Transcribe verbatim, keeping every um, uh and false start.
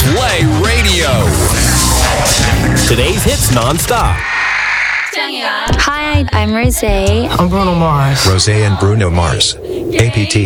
Play Radio. Today's hits nonstop. Hi, I'm Rosé. I'm Bruno Mars. Rosé and Bruno Mars. A P T.